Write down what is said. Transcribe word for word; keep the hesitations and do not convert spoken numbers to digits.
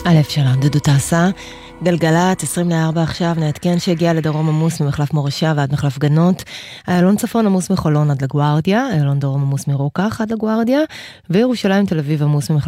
אלף שלום, דודו טסה, גלגלת, עשרים לארבע עכשיו, נעדכן שהגיע לדרום עמוס ממחלף מורשה ועד מחלף גנות, איילון צפון עמוס מחולון עד לגוארדיה, איילון דרום עמוס מרוקח עד לגוארדיה, וירושלים תל אביב עמוס ממחלף